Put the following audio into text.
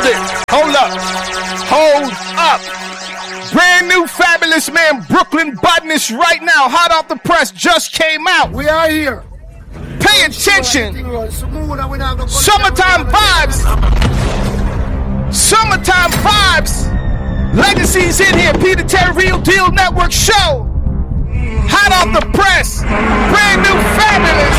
Hold up. Brand new Fabulous Man, Brooklyn Budness right now. Hot off the press, just came out. We are here. Pay attention. Summertime vibes. Summertime vibes. Legacy's in here. Peter Terry Real Deal Network show. Hot off the press. Brand new Fabulous.